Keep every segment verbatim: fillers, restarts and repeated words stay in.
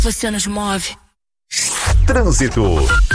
Você nos move. Trânsito.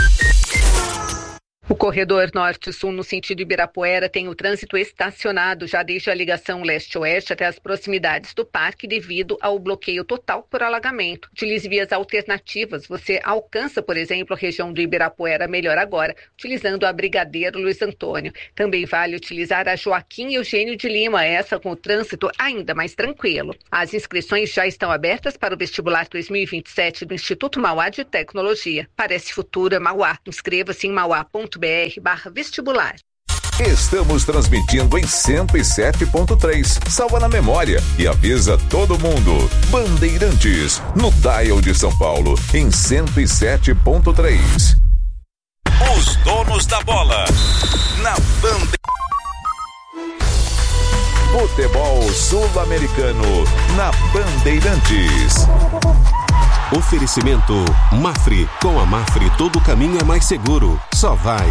O corredor norte-sul no sentido Ibirapuera tem o trânsito estacionado já desde a ligação leste-oeste até as proximidades do parque devido ao bloqueio total por alagamento. Utilize vias alternativas. Você alcança, por exemplo, a região do Ibirapuera melhor agora, utilizando a Brigadeiro Luiz Antônio. Também vale utilizar a Joaquim Eugênio de Lima, essa com o trânsito ainda mais tranquilo. As inscrições já estão abertas para o vestibular dois mil e vinte e sete do Instituto Mauá de Tecnologia. Parece Futura Mauá. Inscreva-se em mauá ponto br barra vestibular. Estamos transmitindo em cento e sete ponto três. Salva na memória e avisa todo mundo. Bandeirantes, no dial de São Paulo, em cento e sete ponto três. Os donos da bola, na Bandeirantes. Futebol sul-americano, na Bandeirantes. Oferecimento Mafre. Com a Mafre todo caminho é mais seguro. Só vai.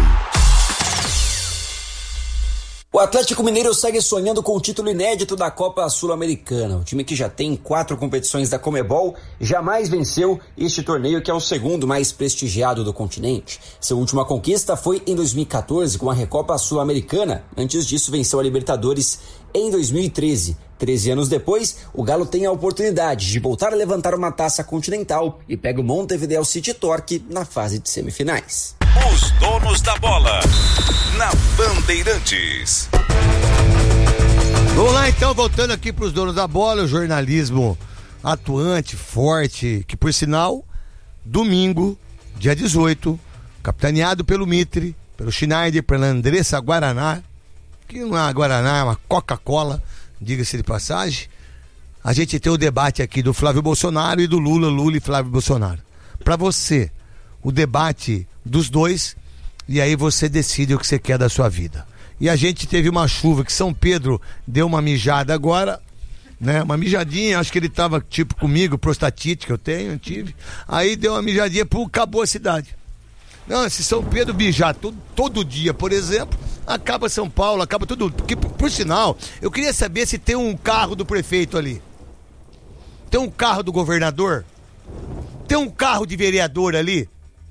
O Atlético Mineiro segue sonhando com o título inédito da Copa Sul-Americana. O time que já tem quatro competições da Conmebol jamais venceu este torneio, que é o segundo mais prestigiado do continente. Sua última conquista foi em dois mil e quatorze com a Recopa Sul-Americana. Antes disso, venceu a Libertadores em dois mil e treze. Treze anos depois, o Galo tem a oportunidade de voltar a levantar uma taça continental e pega o Montevideo City Torque na fase de semifinais. Os donos da bola, na Bandeirantes. Vamos lá então, voltando aqui para os donos da bola, o jornalismo atuante, forte, que por sinal, domingo, dia dezoito, capitaneado pelo Mitre, pelo Schneider, pela Andressa Guaraná, que não é uma Guaraná, é uma Coca-Cola, diga-se de passagem. A gente tem o debate aqui do Flávio Bolsonaro e do Lula, Lula e Flávio Bolsonaro. Para você, o debate dos dois, e aí você decide o que você quer da sua vida. E a gente teve uma chuva que São Pedro deu uma mijada agora, né? Uma mijadinha, acho que ele tava tipo comigo, prostatite que eu tenho, eu tive. Aí deu uma mijadinha, pô, acabou a cidade. Não, se São Pedro mijar todo, todo dia, por exemplo, acaba São Paulo, acaba tudo. Porque, por, por sinal, eu queria saber se tem um carro do prefeito ali. Tem um carro do governador? Tem um carro de vereador ali?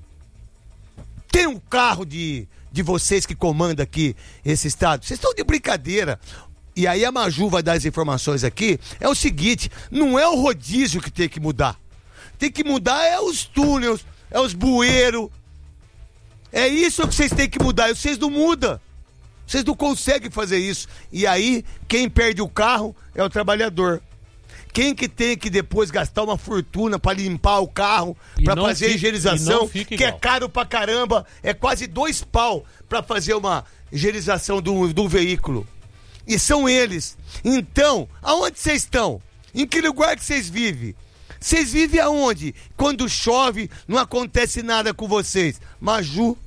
Tem um carro de, de vocês que comandam aqui esse estado? Vocês estão de brincadeira. E aí a Maju vai dar as informações aqui. É o seguinte, não é o rodízio que tem que mudar. Tem que mudar é os túneis, é os bueiros. É isso que vocês têm que mudar. E vocês não mudam. Vocês não conseguem fazer isso. E aí, quem perde o carro é o trabalhador. Quem que tem que depois gastar uma fortuna para limpar o carro, para fazer a higienização, que é caro pra caramba, é quase dois pau para fazer uma higienização do, do veículo. E são eles. Então, aonde vocês estão? Em que lugar que vocês vivem? Vocês vivem aonde? Quando chove, não acontece nada com vocês. Maju.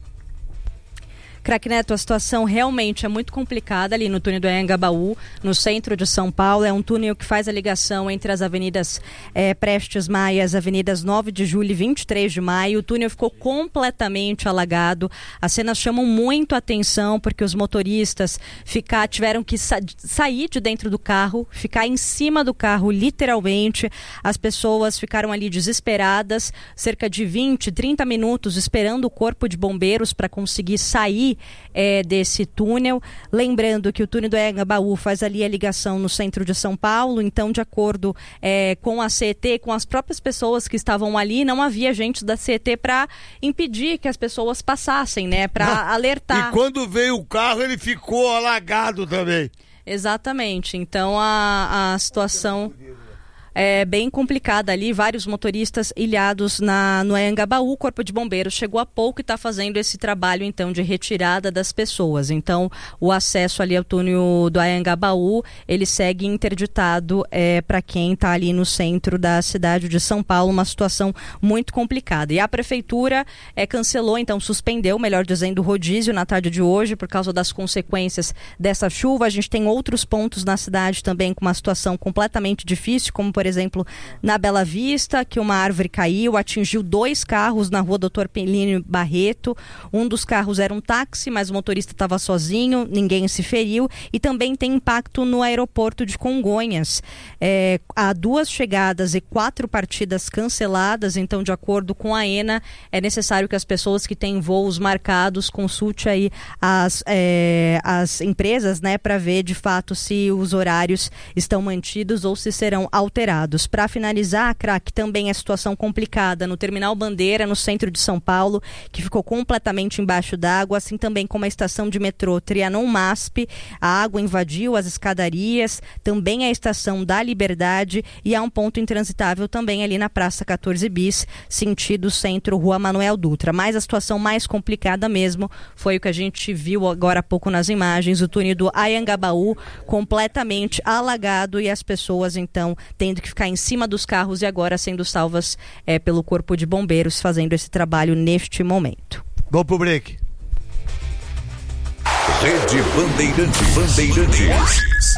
Craque Neto, a situação realmente é muito complicada ali no túnel do Anhangabaú, no centro de São Paulo. É um túnel que faz a ligação entre as avenidas é, Prestes Maia, as avenidas nove de julho e vinte e três de maio. O túnel ficou completamente alagado. As cenas chamam muito a atenção porque os motoristas ficar, tiveram que sa- sair de dentro do carro, ficar em cima do carro, literalmente. As pessoas ficaram ali desesperadas, cerca de vinte, trinta minutos esperando o corpo de bombeiros para conseguir sair É, desse túnel. Lembrando que o túnel do Anhangabaú faz ali a ligação no centro de São Paulo, então de acordo é, com a C E T, com as próprias pessoas que estavam ali, não havia gente da C E T para impedir que as pessoas passassem, né, para alertar. E quando veio o carro ele ficou alagado também. Exatamente, então a, a situação é bem complicada ali, vários motoristas ilhados na, no Anhangabaú. O Corpo de Bombeiros chegou há pouco e está fazendo esse trabalho então de retirada das pessoas. Então o acesso ali ao túnel do Anhangabaú, ele segue interditado é, para quem está ali no centro da cidade de São Paulo, uma situação muito complicada. E a prefeitura é, cancelou, então suspendeu, melhor dizendo, o rodízio na tarde de hoje por causa das consequências dessa chuva. A gente tem outros pontos na cidade também com uma situação completamente difícil, como por exemplo, na Bela Vista, que uma árvore caiu, atingiu dois carros na rua doutor Pelínio Barreto. Um dos carros era um táxi, mas o motorista estava sozinho, ninguém se feriu. E também tem impacto no aeroporto de Congonhas. É, há duas chegadas e quatro partidas canceladas, então, de acordo com a AENA, é necessário que as pessoas que têm voos marcados consulte aí as, é, as empresas, né, para ver de fato se os horários estão mantidos ou se serão alterados. Para finalizar, craque, também a situação complicada no Terminal Bandeira, no centro de São Paulo, que ficou completamente embaixo d'água, assim também como a estação de metrô Trianon-MASP. A água invadiu as escadarias, também a estação da Liberdade, e há um ponto intransitável também ali na Praça quatorze bis, sentido centro, Rua Manuel Dutra. Mas a situação mais complicada mesmo foi o que a gente viu agora há pouco nas imagens, o túnel do Anhangabaú completamente alagado e as pessoas então tendo que ficar em cima dos carros e agora sendo salvas é, pelo Corpo de Bombeiros, fazendo esse trabalho neste momento. Vamos pro break. Rede Bandeirantes. Bandeirantes.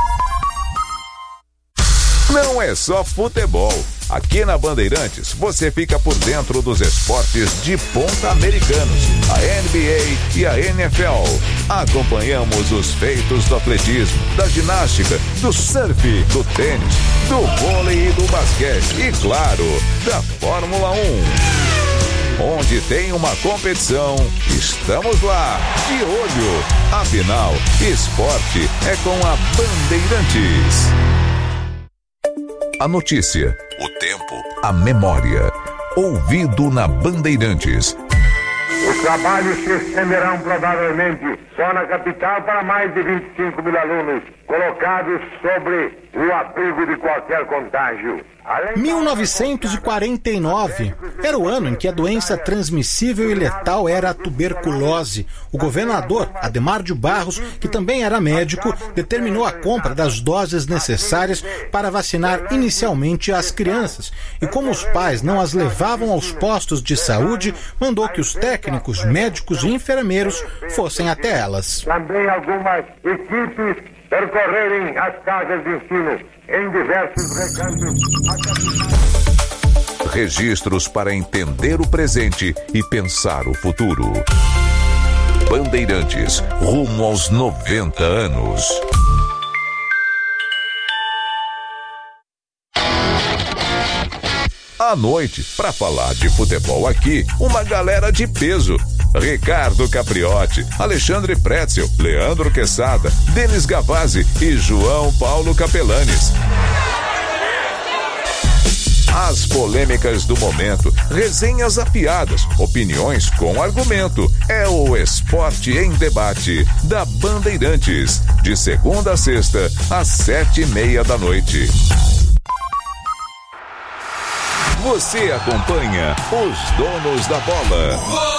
Não é só futebol. Aqui na Bandeirantes, você fica por dentro dos esportes de ponta americanos, a N B A e a N F L. Acompanhamos os feitos do atletismo, da ginástica, do surf, do tênis, do vôlei e do basquete e, claro, da Fórmula um. Onde tem uma competição, estamos lá, de olho. Afinal, esporte é com a Bandeirantes. A notícia, o tempo, a memória. Ouvido na Bandeirantes. Os trabalhos se estenderão provavelmente só na capital para mais de vinte e cinco mil alunos colocados sobre o abrigo de qualquer contágio. mil novecentos e quarenta e nove era o ano em que a doença transmissível e letal era a tuberculose. O governador, Adhemar de Barros, que também era médico, determinou a compra das doses necessárias para vacinar inicialmente as crianças. E como os pais não as levavam aos postos de saúde, mandou que os técnicos, médicos e enfermeiros fossem até elas. Também algumas equipes percorrerem as casas de ensino em diversos recantos. Registros para entender o presente e pensar o futuro. Bandeirantes, rumo aos noventa anos. À noite, para falar de futebol aqui, uma galera de peso. Ricardo Capriotti, Alexandre Pretzel, Leandro Quesada, Denis Gavazzi e João Paulo Capelanes. As polêmicas do momento, resenhas afiadas, opiniões com argumento. É o Esporte em Debate da Bandeirantes, de segunda a sexta, às sete e meia da noite. Você acompanha os donos da bola.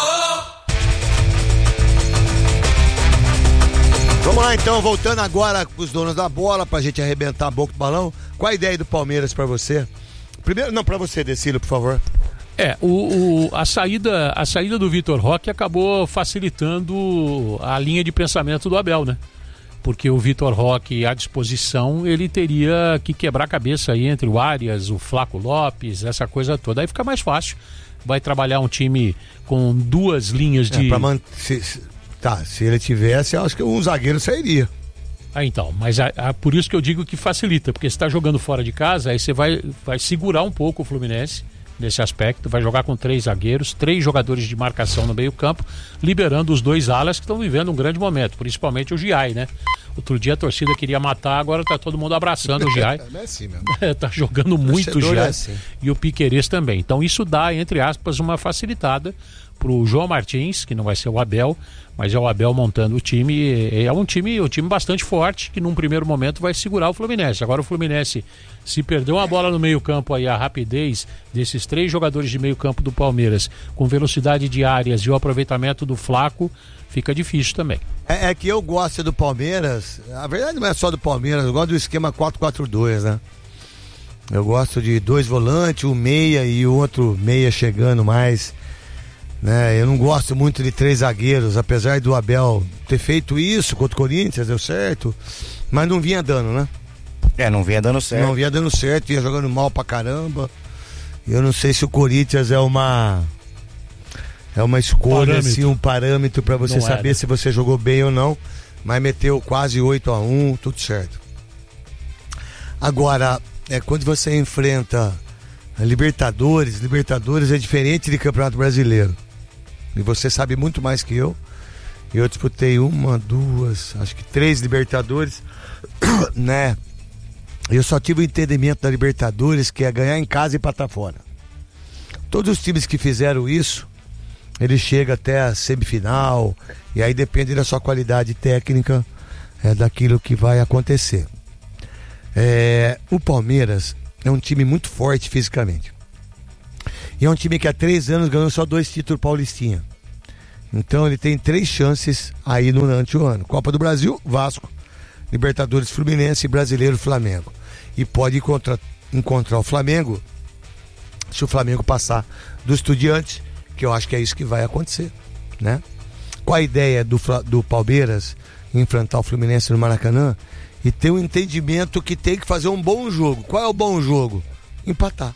Vamos lá então, voltando agora com os donos da bola, pra gente arrebentar a boca do balão. Qual a ideia do Palmeiras pra você? Primeiro, não, pra você, Decílio, por favor. É, o, o, a, saída, a saída do Vitor Roque acabou facilitando a linha de pensamento do Abel, né? Porque o Vitor Roque à disposição, ele teria que quebrar a cabeça aí entre o Arias, o Flaco Lopes, essa coisa toda. Aí fica mais fácil. Vai trabalhar um time com duas linhas de... É, pra man... se, tá, se ele tivesse, acho que um zagueiro sairia. Ah, então, mas a, a, por isso que eu digo que facilita, porque você está jogando fora de casa, aí você vai, vai segurar um pouco o Fluminense nesse aspecto, vai jogar com três zagueiros, três jogadores de marcação no meio campo, liberando os dois alas que estão vivendo um grande momento, principalmente o Giai, né? Outro dia a torcida queria matar, agora tá todo mundo abraçando o Giai. É assim mesmo. Tá jogando muito o Giai, é assim. E o Piquerez também. Então isso dá, entre aspas, uma facilitada pro João Martins, que não vai ser o Abel, mas é o Abel montando o time. É um time, um time bastante forte, que num primeiro momento vai segurar o Fluminense. Agora o Fluminense, se perder uma bola no meio campo aí, a rapidez desses três jogadores de meio campo do Palmeiras, com velocidade de áreas e o aproveitamento do Flaco, fica difícil também. É, é que eu gosto do Palmeiras, a verdade não é só do Palmeiras, eu gosto do esquema quatro quatro dois, né? Eu gosto de dois volantes, um meia e o outro meia chegando mais, né? Eu não gosto muito de três zagueiros, apesar do Abel ter feito isso contra o Corinthians, deu certo, mas não vinha dando, né? É, não vinha dando certo. Não vinha dando certo, ia jogando mal pra caramba. Eu não sei se o Corinthians é uma é uma escolha, parâmetro. assim, um parâmetro pra você não saber era. se você jogou bem ou não, mas meteu quase oito a um, tudo certo. Agora, é, quando você enfrenta a Libertadores, Libertadores é diferente de Campeonato Brasileiro. E você sabe muito mais que eu. Eu disputei uma, duas, acho que três Libertadores, né? Eu só tive o entendimento da Libertadores, que é ganhar em casa e empatar fora. Todos os times que fizeram isso, ele chega até a semifinal, e aí depende da sua qualidade técnica, é, daquilo que vai acontecer. É, o Palmeiras é um time muito forte fisicamente. E é um time que há três anos ganhou só dois títulos paulistinha. Então ele tem três chances aí durante o ano. Copa do Brasil, Vasco. Libertadores, Fluminense e Brasileiro, Flamengo. E pode encontrar, encontrar o Flamengo se o Flamengo passar do Estudiantes, que eu acho que é isso que vai acontecer, né? Qual a ideia do, do Palmeiras enfrentar o Fluminense no Maracanã e ter um entendimento que tem que fazer um bom jogo? Qual é o bom jogo? Empatar.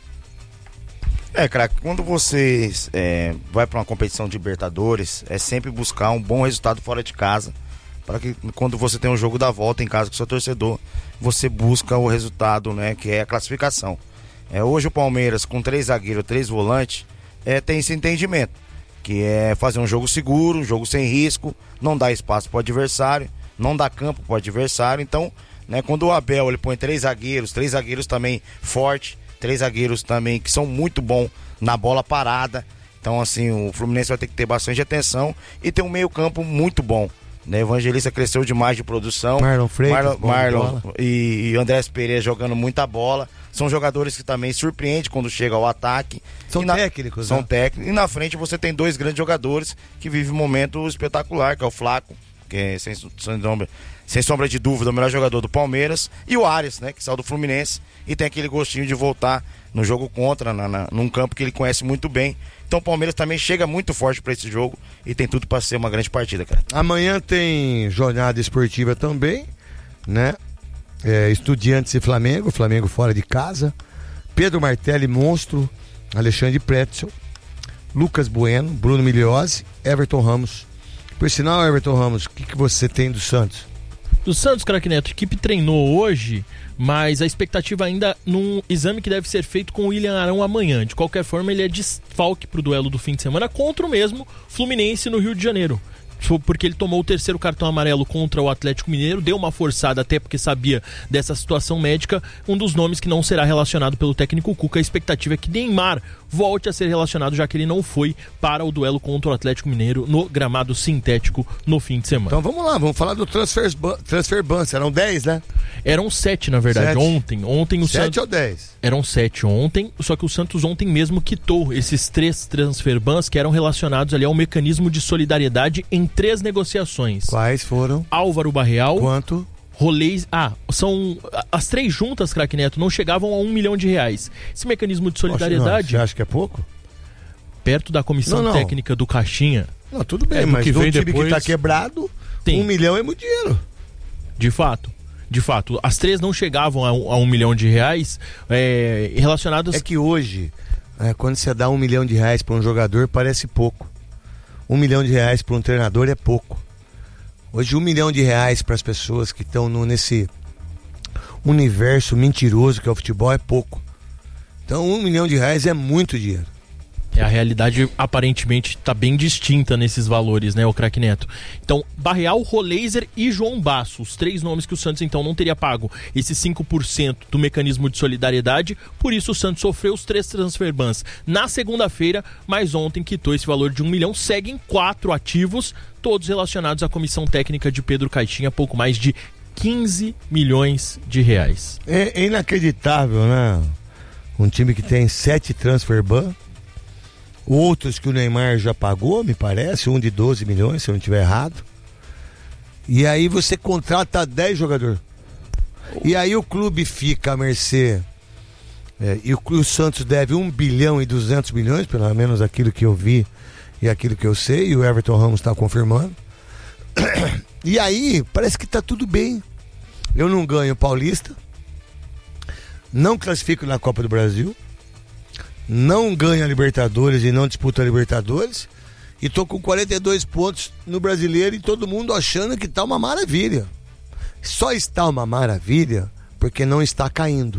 É, craque, quando você é, vai para uma competição de Libertadores, é sempre buscar um bom resultado fora de casa, para que quando você tem um jogo da volta em casa com o seu torcedor, você busca o resultado, né, que é a classificação. É, hoje o Palmeiras, com três zagueiros, três volantes, é, tem esse entendimento, que é fazer um jogo seguro, um jogo sem risco, não dar espaço para o adversário, não dar campo para o adversário. Então, né, quando o Abel ele põe três zagueiros, três zagueiros também fortes, três zagueiros também que são muito bons na bola parada. Então, assim, o Fluminense vai ter que ter bastante atenção e ter um meio campo muito bom, né? Evangelista cresceu demais de produção. Marlon Freitas, Marlon, Marlon e, e Andrés Pereira jogando muita bola. São jogadores que também surpreendem quando chega ao ataque. São na, técnicos, São né? técnicos. E na frente você tem dois grandes jogadores que vivem um momento espetacular, que é o Flaco, que é sem, sem, sombra, sem sombra de dúvida o melhor jogador do Palmeiras, e o Arias, né, que saiu do Fluminense e tem aquele gostinho de voltar no jogo contra, na, na, num campo que ele conhece muito bem. Então o Palmeiras também chega muito forte para esse jogo e tem tudo para ser uma grande partida, cara. Amanhã tem jornada esportiva também, né? É, Estudiantes e Flamengo, Flamengo fora de casa. Pedro Martelli, monstro. Alexandre Pretzel, Lucas Bueno, Bruno Migliozzi, Everton Ramos. Por sinal, Everton Ramos, o que, que você tem do Santos? Do Santos, craque Neto, a equipe treinou hoje, mas a expectativa ainda num exame que deve ser feito com o William Arão amanhã. De qualquer forma, ele é desfalque para o duelo do fim de semana contra o mesmo Fluminense no Rio de Janeiro. Porque ele tomou o terceiro cartão amarelo contra o Atlético Mineiro, deu uma forçada até porque sabia dessa situação médica. Um dos nomes que não será relacionado pelo técnico Cuca, a expectativa é que Neymar volte a ser relacionado, já que ele não foi para o duelo contra o Atlético Mineiro no gramado sintético no fim de semana. Então vamos lá, vamos falar do transfer, transfer ban. Eram dez, né? Eram sete, na verdade, sete. ontem. Ontem o sete Santos... ou dez? Eram sete ontem, só que o Santos ontem mesmo quitou esses três transfer bans que eram relacionados ali ao mecanismo de solidariedade em três negociações. Quais foram? Álvaro Barreal. Quanto? Rolês. Ah, são. As três juntas, craque Neto, não chegavam a um milhão de reais. Esse mecanismo de solidariedade. Você acha que é pouco? Perto da comissão não, não. técnica do Caixinha. Não, tudo bem, é, mas que do vem time depois... que tá quebrado, tem. um milhão é muito dinheiro. De fato. De fato, as três não chegavam a um, a um milhão de reais é, relacionadas... É que hoje, é, quando você dá um milhão de reais para um jogador, parece pouco. Um milhão de reais para um treinador é pouco. Hoje, um milhão de reais para as pessoas que estão nesse universo mentiroso que é o futebol é pouco. Então, um milhão de reais é muito dinheiro. É, a realidade aparentemente está bem distinta nesses valores, né, o craque Neto? Então, Barreal, Roleiser e João Basso, os três nomes que o Santos então não teria pago esses cinco por cento do mecanismo de solidariedade, por isso o Santos sofreu os três transfer bans na segunda-feira, mas ontem quitou esse valor de um milhão, seguem quatro ativos, todos relacionados à comissão técnica de Pedro Caixinha, pouco mais de quinze milhões de reais. É, é inacreditável, né? Um time que tem sete transfer bans, outros que o Neymar já pagou, me parece, um de doze milhões, se eu não estiver errado. E aí você contrata dez jogadores. E aí o clube fica à mercê. É, e o, o Santos deve um bilhão e duzentos milhões, pelo menos aquilo que eu vi e aquilo que eu sei, e o Everton Ramos está confirmando. E aí, parece que está tudo bem. Eu não ganho Paulista, não classifico na Copa do Brasil, não ganho a Libertadores e não disputo a Libertadores, e tô com quarenta e dois pontos no Brasileiro e todo mundo achando que tá uma maravilha. Só está uma maravilha porque não está caindo.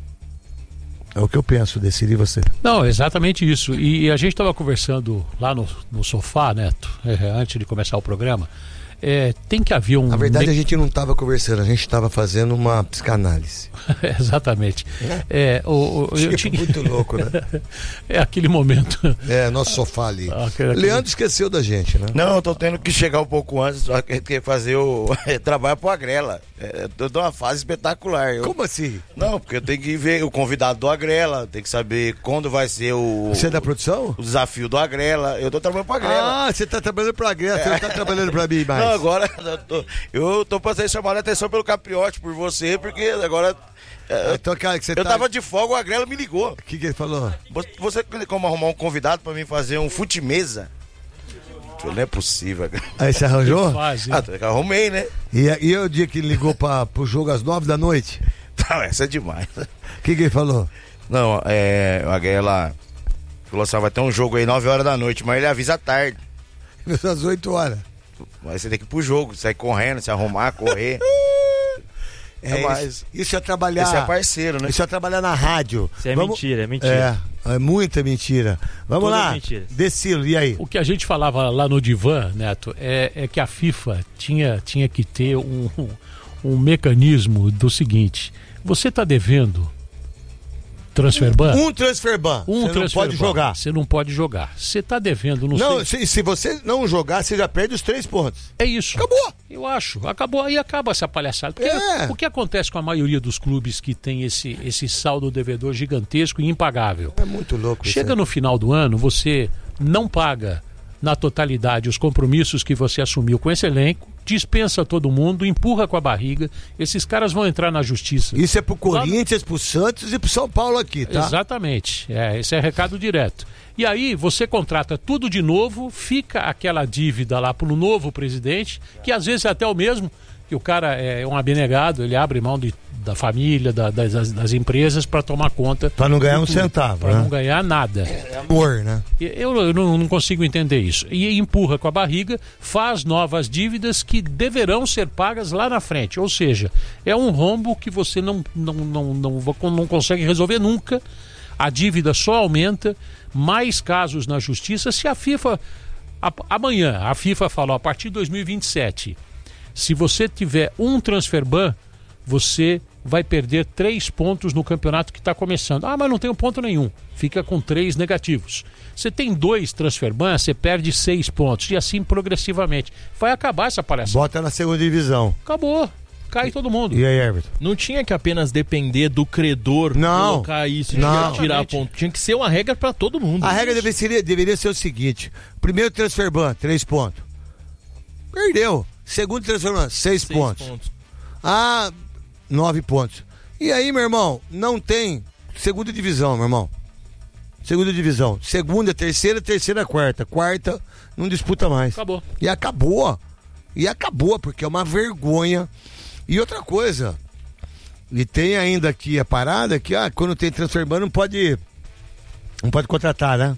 É o que eu penso, decidi você. Não, exatamente isso. E, e a gente estava conversando lá no, no sofá, Neto, é, antes de começar o programa. É, tem que haver um... Na verdade, a gente não estava conversando, a gente estava fazendo uma psicanálise. Exatamente. É, o, o, eu tinha... Muito louco, né? É aquele momento. É, nosso sofá ali. Aquele... Leandro esqueceu da gente, né? Não, eu tô tendo que chegar um pouco antes, só que quer fazer o trabalho pro Agrela. É, eu tô numa fase espetacular. Eu... Como assim? Não, porque eu tenho que ver o convidado do Agrela, tem que saber quando vai ser o... Você é da produção? O desafio do Agrela. Eu tô trabalhando pro Agrela. Ah, você tá trabalhando pro Agrela, você não tá trabalhando pra mim mais. Não, agora eu tô, eu tô passando chamando a atenção pelo Capriotti, por você, porque agora... Então, cara, que você eu tá... tava de folga, o Agrela me ligou. O que, que ele falou? Você tem como arrumar um convidado pra mim fazer um fute-mesa? Não é possível. Aí você arranjou? Faz, ah, eu arrumei, né? E, e o dia que ele ligou pra, pro jogo às nove da noite? Não, essa é demais. O que, que ele falou? Não, é... O Agrela falou assim, vai ter um jogo aí nove horas da noite, mas ele avisa à tarde. Às oito horas. Mas você tem que ir pro jogo, sair correndo, se arrumar, correr. É, é mais. Isso, isso é trabalhar. Isso é parceiro, né? Isso é trabalhar na rádio. Isso é Vamos... mentira, é mentira. É, é muita mentira. Vamos Todas lá. mentiras. Decilo, e aí? O que a gente falava lá no divã, Neto, é, é que a FIFA tinha, tinha que ter um, um, um mecanismo do seguinte: você está devendo transfer ban? Um, um transfer ban. Um você transfer não pode ban. jogar. Você não pode jogar. Você está devendo, não, não sei. Se, se você não jogar, você já perde os três pontos. É isso. Acabou. Eu acho. Acabou. Aí acaba essa palhaçada. Porque é. O que acontece com a maioria dos clubes que tem esse, esse saldo devedor gigantesco e impagável? É muito louco. Chega isso no final do ano, você não paga na totalidade os compromissos que você assumiu com esse elenco, dispensa todo mundo, empurra com a barriga, esses caras vão entrar na justiça. Isso é pro Corinthians, pro Santos e pro São Paulo aqui, tá? Exatamente, é, esse é recado direto. E aí você contrata tudo de novo, fica aquela dívida lá pro novo presidente, que às vezes é até o mesmo, que o cara é um abnegado, ele abre mão de, da família, da, das, das empresas para tomar conta. Para não ganhar um centavo. Para né? não ganhar nada. É amor, né? Eu, eu não, não consigo entender isso. E empurra com a barriga, faz novas dívidas que deverão ser pagas lá na frente. Ou seja, é um rombo que você não, não, não, não, não consegue resolver nunca. A dívida só aumenta, mais casos na justiça. Se a FIFA, a, amanhã, a FIFA falou, a partir de dois mil e vinte e sete, se você tiver um transfer ban, você vai perder três pontos no campeonato que está começando. Ah, mas não tenho ponto nenhum. Fica com três negativos. Você tem dois transfer ban, você perde seis pontos. E assim progressivamente. Vai acabar essa palhaçada. Bota na segunda divisão. Acabou. Cai todo mundo. E aí, Everton? Não tinha que apenas depender do credor não, colocar isso, não. tirar ponto. Tinha que ser uma regra para todo mundo. A regra deveria, deveria ser o seguinte: primeiro transfer ban, três pontos. Perdeu. Segundo transfer ban, seis, seis pontos. pontos. Ah, nove pontos. E aí, meu irmão, não tem segunda divisão, meu irmão. Segunda divisão. Segunda, terceira, terceira, quarta. Quarta, não disputa mais. Acabou. E acabou. E acabou, porque é uma vergonha. E outra coisa, e tem ainda aqui a parada que ah, quando tem transfer ban não pode, não pode contratar, né?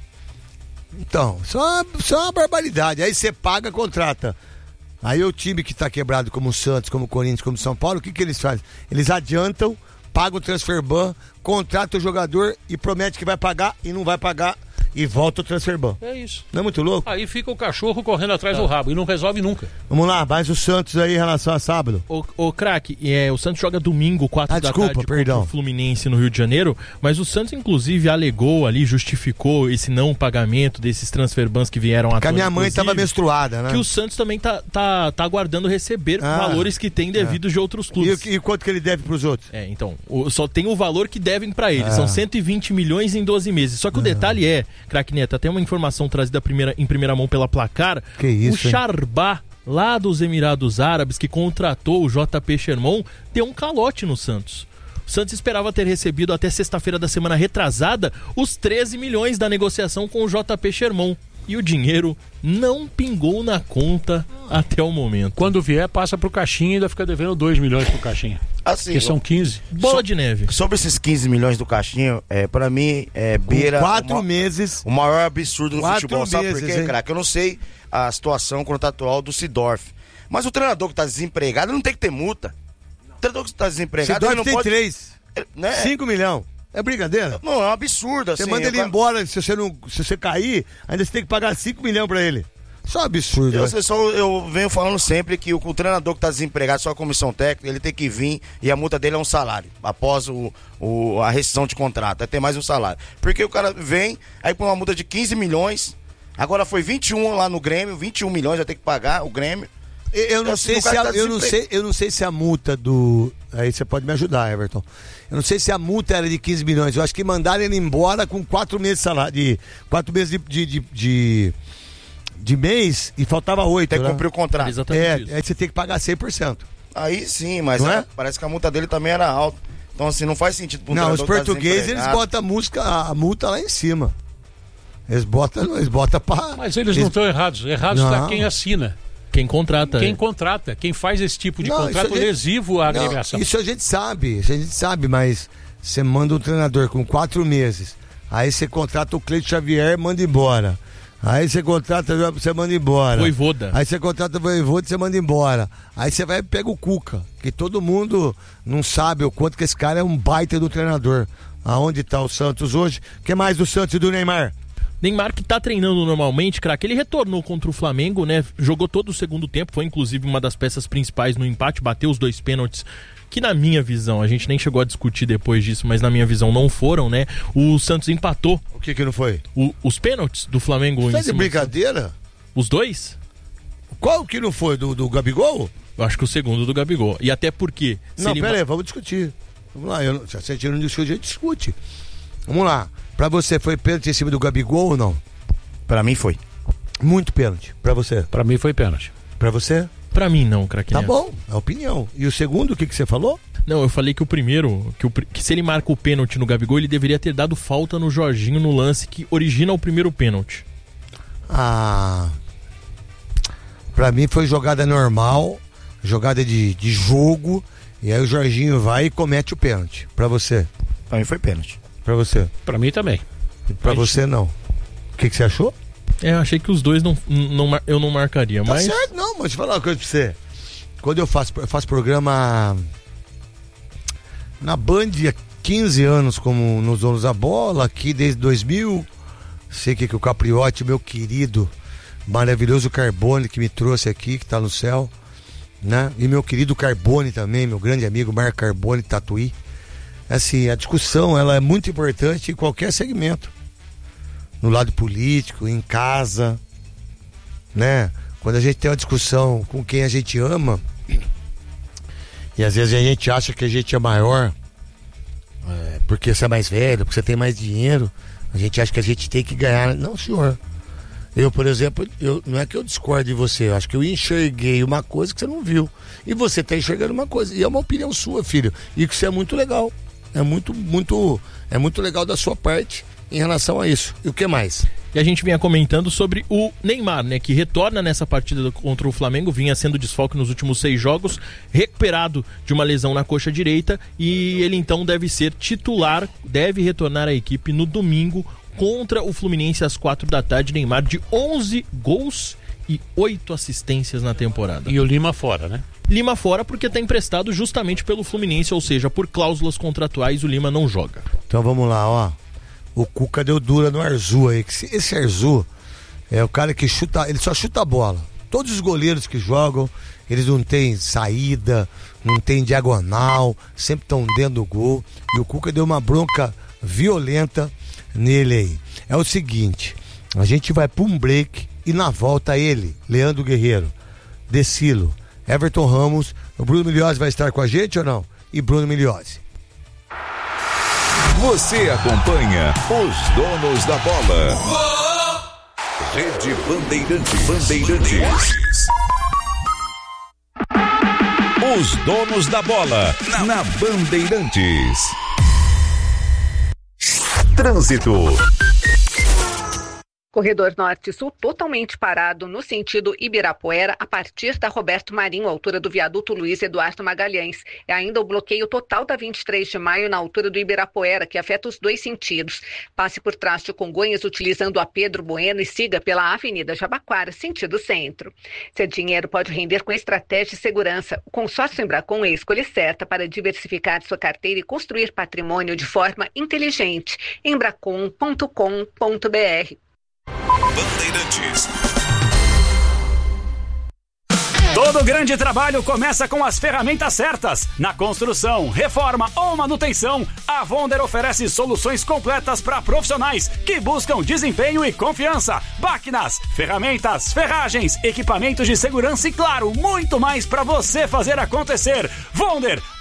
Então, só, só uma barbaridade. Aí você paga, contrata. Aí o time que tá quebrado, como o Santos, como o Corinthians, como o São Paulo, o que que eles fazem? Eles adiantam, pagam o transfer ban, contratam o jogador e promete que vai pagar e não vai pagar. E volta o transfer ban. É isso. Não é muito louco? Aí fica o cachorro correndo atrás é. do rabo e não resolve nunca. Vamos lá, mais o Santos aí em relação a sábado. Ô, ô craque, é, o Santos joga domingo, quatro ah, da desculpa, tarde perdão. contra o Fluminense no Rio de Janeiro, mas o Santos inclusive alegou ali, justificou esse não pagamento desses transfer bans que vieram à tona. Que a minha mãe estava menstruada, né? Que o Santos também tá, tá, tá aguardando receber ah, valores que tem devidos é. de outros clubes. E, e quanto que ele deve pros outros? É, então, o, só tem o valor que devem para eles, ah. são cento e vinte milhões em doze meses. Só que o detalhe é, craque Neto, até uma informação trazida primeira, em primeira mão pela Placar, que isso, o Charbá, lá dos Emirados Árabes, que contratou o J P Sherman, deu um calote no Santos. O Santos esperava ter recebido até sexta-feira da semana retrasada os treze milhões da negociação com o J P Sherman. e o dinheiro não pingou na conta até o momento. Quando vier, passa pro Caixinha e ainda fica devendo dois milhões pro Caixinha. Assim, que são quinze. Bola so, de neve. Sobre esses quinze milhões do Caixinha, é, pra mim, é beira... Com quatro uma, meses. O maior absurdo no quatro futebol. Sabe meses, por quê, hein? craque? Eu não sei a situação contratual do Sidorf. Mas o treinador que tá desempregado não tem que ter multa. O treinador que tá desempregado... Sidorf ele não tem pode... três. Né? Cinco milhões. É brincadeira? Não, é um absurdo, assim. Você manda ele cara... embora, se você, não, se você cair, ainda você tem que pagar cinco milhões pra ele. Isso é um absurdo. Eu, né? só, eu venho falando sempre que o, o treinador que tá desempregado, só a comissão técnica, ele tem que vir e a multa dele é um salário. Após o, o, a rescisão de contrato, é ter mais um salário. Porque o cara vem, aí põe uma multa de quinze milhões, agora foi vinte e um lá no Grêmio, vinte e um milhões já tem que pagar o Grêmio. Eu, eu não, sei se a, tá eu, não sei, eu não sei se a multa do... Aí você pode me ajudar, Everton. Eu não sei se a multa era de quinze milhões. Eu acho que mandaram ele embora com quatro meses de salário. De, quatro meses de, de, de, de, de mês e faltava oito. Tem que né? cumprir o contrato. Exatamente É, isso. aí você tem que pagar cem por cento. Aí sim, mas Não é? é? Parece que a multa dele também era alta. Então assim, não faz sentido pro Não, os treinador que tá portugueses eles desempregado. botam a, música, a multa lá em cima. Eles botam, eles botam pra... Mas eles, eles... não estão errados. Errados está quem assina. Quem contrata. Quem é. contrata. Quem faz esse tipo de Não, contrato gente... lesivo à Não, agremiação. Isso a gente sabe, isso a gente sabe, mas você manda um treinador com quatro meses, aí você contrata o Cleiton Xavier, manda embora. Aí você contrata, você manda embora. Voivoda. Aí você contrata o Voivoda e você manda embora. Aí você vai e pega o Cuca, que todo mundo não sabe o quanto que esse cara é um baita do treinador. Aonde tá o Santos hoje? O que mais do Santos e do Neymar? Neymar, que tá treinando normalmente, craque, ele retornou contra o Flamengo, né? Jogou todo o segundo tempo, foi inclusive uma das peças principais no empate, bateu os dois pênaltis, que na minha visão, a gente nem chegou a discutir depois disso, mas na minha visão não foram, né? O Santos empatou. O que que não foi? O, os pênaltis do Flamengo. Tá de brincadeira? Os dois? Qual que não foi? Do, do Gabigol? Eu acho que o segundo do Gabigol. E até porque... Não, ele... pera aí, vamos discutir. Vamos lá, eu, se a gente não discute, a gente discute. Vamos lá. Pra você, foi pênalti em cima do Gabigol ou não? Pra mim foi. Muito pênalti. Pra você? Pra mim foi pênalti. Pra você? Pra mim não, craque. Tá bom, é a opinião. E o segundo, o que que você falou? Não, eu falei que o primeiro, que, o, que se ele marca o pênalti no Gabigol, ele deveria ter dado falta no Jorginho no lance que origina o primeiro pênalti. Ah... Pra mim foi jogada normal, jogada de, de jogo, e aí o Jorginho vai e comete o pênalti. Pra você? Pra mim foi pênalti. Pra você? Pra mim também. E pra Mas... você não. O que que você achou? É, eu achei que os dois não, não, eu não marcaria, Tá mas... certo, não, mas deixa eu falar uma coisa pra você. Quando eu faço, eu faço programa na Band há quinze anos, como nos Donos da Bola, aqui desde dois mil. Sei que, que o Capriotti, meu querido, maravilhoso Carbone, que me trouxe aqui, que tá no céu, né? E meu querido Carbone também, meu grande amigo Marco Carbone, Tatuí. Assim, a discussão, ela é muito importante em qualquer segmento. No lado político, em casa, né? Quando a gente tem uma discussão com quem a gente ama, e às vezes a gente acha que a gente é maior, é, porque você é mais velho, porque você tem mais dinheiro, a gente acha que a gente tem que ganhar. Não, senhor. Eu, por exemplo, eu, não é que eu discordo de você, eu acho que eu enxerguei uma coisa que você não viu. E você está enxergando uma coisa. E é uma opinião sua, filho. E isso é muito legal. É muito, muito, é muito legal da sua parte em relação a isso. E o que mais? E a gente vinha comentando sobre o Neymar, né? Que retorna nessa partida contra o Flamengo, vinha sendo desfalque nos últimos seis jogos, recuperado de uma lesão na coxa direita, e ele então deve ser titular, deve retornar à equipe no domingo contra o Fluminense às quatro da tarde. Neymar de onze gols e oito assistências na temporada. E o Lima fora, né? Lima fora porque está emprestado justamente pelo Fluminense, ou seja, por cláusulas contratuais o Lima não joga. Então vamos lá, ó. O Cuca deu dura no Arzu aí. Esse Arzu é o cara que chuta, ele só chuta a bola. Todos os goleiros que jogam, eles não têm saída, não tem diagonal, sempre estão dentro do gol. E o Cuca deu uma bronca violenta nele aí. É o seguinte, a gente vai para um break e na volta ele, Leandro Guerreiro, Decilo, Everton Ramos, o Bruno Miliose vai estar com a gente ou não? E Bruno Miliose. Você acompanha os Donos da Bola. Rede Bandeirantes. Bandeirantes. Os Donos da Bola na Bandeirantes. Trânsito. Corredor Norte-Sul totalmente parado no sentido Ibirapuera a partir da Roberto Marinho, altura do viaduto Luiz Eduardo Magalhães. É ainda o bloqueio total da vinte e três de maio na altura do Ibirapuera, que afeta os dois sentidos. Passe por trás de Congonhas utilizando a Pedro Bueno e siga pela Avenida Jabaquara, sentido centro. Seu dinheiro pode render com estratégia e segurança. O consórcio Embracon é a escolha certa para diversificar sua carteira e construir patrimônio de forma inteligente. embracon ponto com ponto br. Bandeirantes. Todo grande trabalho começa com as ferramentas certas. Na construção, reforma ou manutenção, a Vonder oferece soluções completas para profissionais que buscam desempenho e confiança. Máquinas, ferramentas, ferragens, equipamentos de segurança e, claro, muito mais para você fazer acontecer. Vonder,